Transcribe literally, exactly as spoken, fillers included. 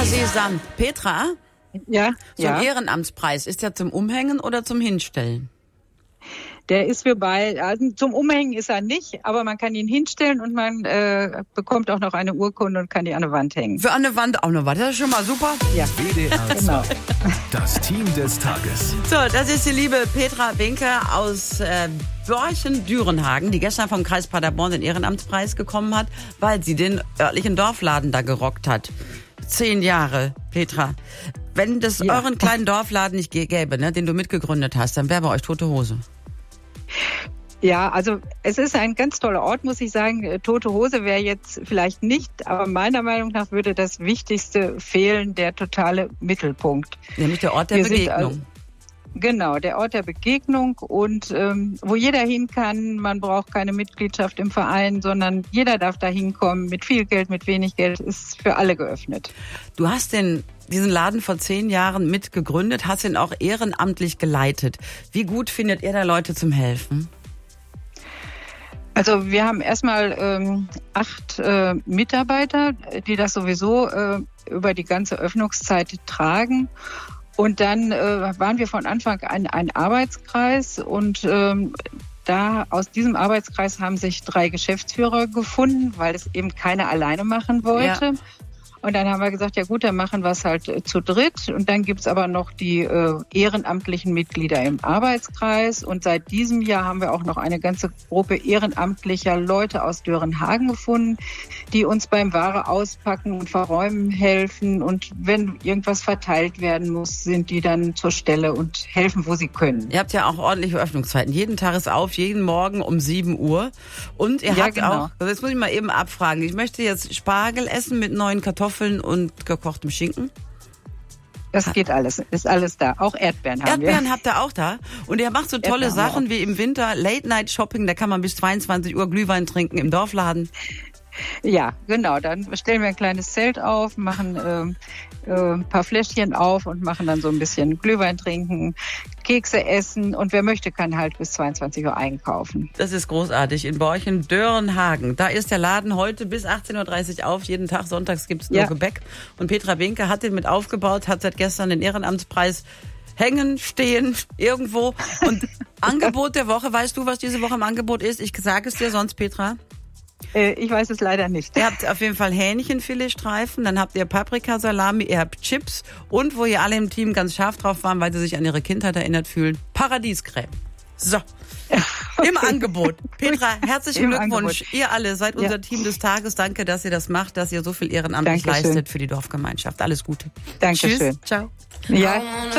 Sesam. Petra? Ja, So ja. ein Ehrenamtspreis, ist der zum Umhängen oder zum Hinstellen? Der ist für beide, also zum Umhängen ist er nicht, aber man kann ihn hinstellen und man äh, bekommt auch noch eine Urkunde und kann die an der Wand hängen. Für an der Wand auch noch was, das ist schon mal super. Ja, W D R genau. zwei. Das Team des Tages. So, das ist die liebe Petra Binke aus äh, Borchen-Dürenhagen, die gestern vom Kreis Paderborn den Ehrenamtspreis bekommen hat, weil sie den örtlichen Dorfladen da gerockt hat. Zehn Jahre, Petra. Wenn das Ja. euren kleinen Dorfladen nicht gäbe, ne, den du mitgegründet hast, dann wäre bei euch tote Hose. Ja, also es ist ein ganz toller Ort, muss ich sagen. Tote Hose wäre jetzt vielleicht nicht, aber meiner Meinung nach würde das Wichtigste fehlen, der totale Mittelpunkt. Nämlich der Ort der Wir sind Begegnung. also- Genau, der Ort der Begegnung und ähm, wo jeder hin kann. Man braucht keine Mitgliedschaft im Verein, sondern jeder darf da hinkommen. Mit viel Geld, mit wenig Geld, ist für alle geöffnet. Du hast den, diesen Laden vor zehn Jahren mitgegründet, hast ihn auch ehrenamtlich geleitet. Wie gut findet ihr da Leute zum Helfen? Also wir haben erstmal ähm, acht äh, Mitarbeiter, die das sowieso äh, über die ganze Öffnungszeit tragen. Und dann äh, waren wir von Anfang an ein Arbeitskreis und ähm, da aus diesem Arbeitskreis haben sich drei Geschäftsführer gefunden, weil es eben keiner alleine machen wollte. Ja. Und dann haben wir gesagt, ja gut, dann machen wir es halt äh, zu dritt. Und dann gibt's aber noch die äh, ehrenamtlichen Mitglieder im Arbeitskreis. Und seit diesem Jahr haben wir auch noch eine ganze Gruppe ehrenamtlicher Leute aus Dörenhagen gefunden, die uns beim Ware auspacken und verräumen helfen. Und wenn irgendwas verteilt werden muss, sind die dann zur Stelle und helfen, wo sie können. Ihr habt ja auch ordentliche Öffnungszeiten. Jeden Tag ist auf, jeden Morgen um sieben Uhr. Und ihr Ja, habt genau. auch, das muss ich mal eben abfragen, ich möchte jetzt Spargel essen mit neuen Kartoffeln und gekochtem Schinken. Das geht alles, ist alles da. Auch Erdbeeren haben Erdbeeren wir. habt ihr auch da. Und ihr macht so tolle Erdbeeren haben wir Sachen wie im Winter Late-Night-Shopping. Da kann man bis zweiundzwanzig Uhr Glühwein trinken im Dorfladen. Ja, genau. Dann stellen wir ein kleines Zelt auf, machen ähm, äh, ein paar Fläschchen auf und machen dann so ein bisschen Glühwein trinken, Kekse essen. Und wer möchte, kann halt bis zweiundzwanzig Uhr einkaufen. Das ist großartig. In Borchen-Dörenhagen. Da ist der Laden heute bis achtzehn Uhr dreißig auf. Jeden Tag sonntags gibt's nur Ja. Gebäck. Und Petra Binke hat den mit aufgebaut, hat seit gestern den Ehrenamtspreis hängen, stehen, irgendwo. Und Angebot der Woche, weißt du, was diese Woche im Angebot ist? Ich sage es dir sonst, Petra. Äh, ich weiß es leider nicht. Ihr habt auf jeden Fall Hähnchenfiletstreifen, dann habt ihr Paprikasalami, ihr habt Chips und wo ihr alle im Team ganz scharf drauf waren, weil sie sich an ihre Kindheit erinnert fühlen, Paradiescreme. So, im Angebot. Petra, herzlichen Im Glückwunsch. Angebot. Ihr alle seid unser Ja. Team des Tages. Danke, dass ihr das macht, dass ihr so viel ehrenamtlich Dankeschön. leistet für die Dorfgemeinschaft. Alles Gute. Dankeschön. Tschüss. Ciao. Ja.